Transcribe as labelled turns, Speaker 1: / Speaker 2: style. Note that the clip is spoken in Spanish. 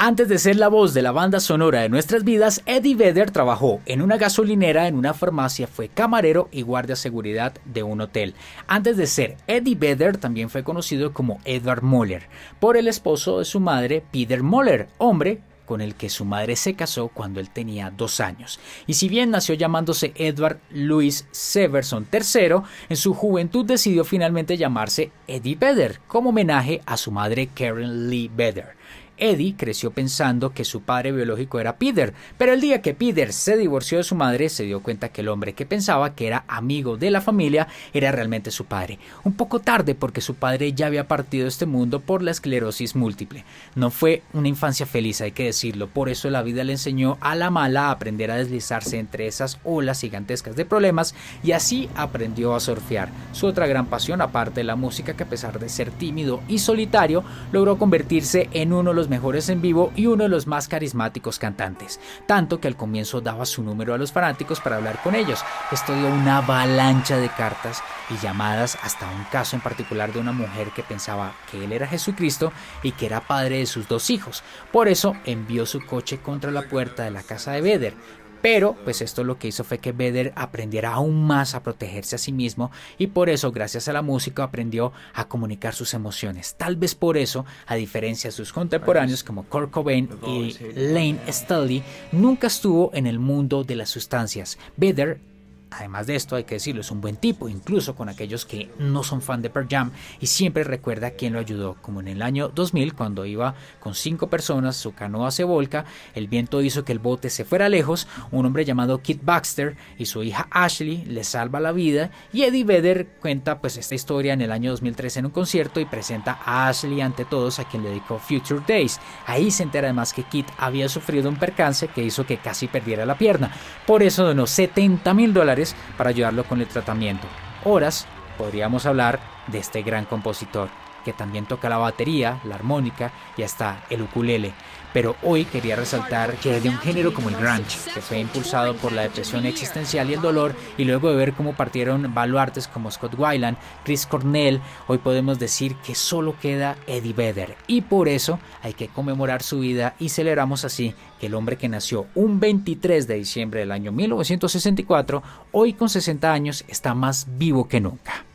Speaker 1: Antes de ser la voz de la banda sonora de nuestras vidas, Eddie Vedder trabajó en una gasolinera, en una farmacia, fue camarero y guardia de seguridad de un hotel. Antes de ser Eddie Vedder, también fue conocido como Edward Moller, por el esposo de su madre, Peter Moller, hombre con el que su madre se casó cuando él tenía 2 años. Y si bien nació llamándose Edward Louis Severson III, en su juventud decidió finalmente llamarse Eddie Vedder, como homenaje a su madre Karen Lee Vedder. Eddie creció pensando que su padre biológico era Peter, pero el día que Peter se divorció de su madre se dio cuenta que el hombre que pensaba que era amigo de la familia era realmente su padre. Un poco tarde porque su padre ya había partido de este mundo por la esclerosis múltiple. No fue una infancia feliz, hay que decirlo, por eso la vida le enseñó a la mala a aprender a deslizarse entre esas olas gigantescas de problemas y así aprendió a surfear. Su otra gran pasión, aparte de la música, que a pesar de ser tímido y solitario, logró convertirse en uno de los mejores en vivo y uno de los más carismáticos cantantes, tanto que al comienzo daba su número a los fanáticos para hablar con ellos. Esto dio una avalancha de cartas y llamadas, hasta un caso en particular de una mujer que pensaba que él era Jesucristo y que era padre de sus 2 hijos. Por eso envió su coche contra la puerta de la casa de Vedder. Pero pues esto lo que hizo fue que Vedder aprendiera aún más a protegerse a sí mismo y por eso, gracias a la música, aprendió a comunicar sus emociones. Tal vez por eso, a diferencia de sus contemporáneos como Kurt Cobain y Lane Staley, nunca estuvo en el mundo de las sustancias. Vedder, además de esto, hay que decirlo, es un buen tipo, incluso con aquellos que no son fan de Pearl Jam, y siempre recuerda quién lo ayudó, como en el año 2000, cuando iba con 5 personas, su canoa se volca, el viento hizo que el bote se fuera lejos, un hombre llamado Kit Baxter y su hija Ashley le salva la vida, y Eddie Vedder cuenta pues esta historia en el año 2013 en un concierto y presenta a Ashley ante todos, a quien le dedicó Future Days. Ahí se entera además que Kit había sufrido un percance que hizo que casi perdiera la pierna, por eso donó $70,000 para ayudarlo con el tratamiento. Horas podríamos hablar de este gran compositor, que también toca la batería, la armónica y hasta el ukulele. Pero hoy quería resaltar que de un género como el grunge, que fue impulsado por la depresión existencial y el dolor, y luego de ver cómo partieron baluartes como Scott Weiland, Chris Cornell, hoy podemos decir que solo queda Eddie Vedder, y por eso hay que conmemorar su vida y celebramos así que el hombre que nació un 23 de diciembre del año 1964, hoy con 60 años, está más vivo que nunca.